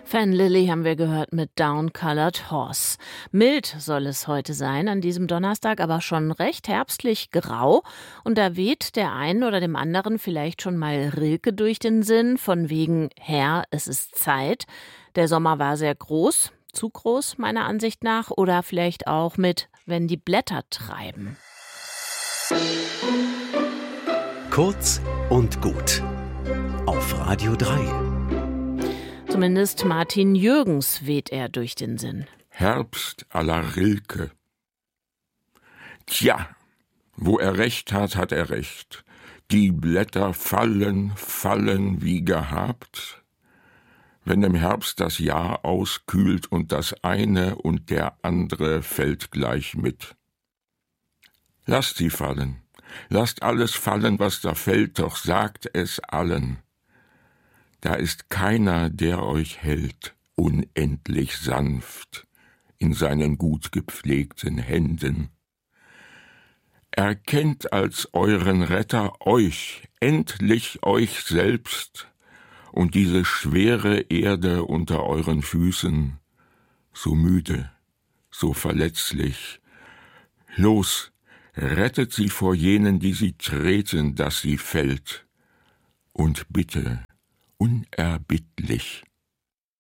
Fan Lily haben wir gehört mit Down Colored Horse. Mild soll es heute sein, an diesem Donnerstag, aber schon recht herbstlich grau. Und da weht der einen oder dem anderen vielleicht schon mal Rilke durch den Sinn, von wegen, Herr, es ist Zeit. Der Sommer war sehr groß, zu groß meiner Ansicht nach, oder vielleicht auch mit, wenn die Blätter treiben. Kurz und gut. Auf Radio 3. Zumindest Martin Jürgens weht er durch den Sinn. Herbst à la Rilke. Tja, wo er recht hat, hat er recht. Die Blätter fallen, fallen wie gehabt. Wenn im Herbst das Jahr auskühlt und das eine und der andere fällt gleich mit. Lasst sie fallen, lasst alles fallen, was da fällt, doch sagt es allen. Da ist keiner, der euch hält, unendlich sanft in seinen gut gepflegten Händen. Erkennt als euren Retter euch, endlich euch selbst und diese schwere Erde unter euren Füßen, so müde, so verletzlich. Los, rettet sie vor jenen, die sie treten, dass sie fällt, und bitte, unerbittlich,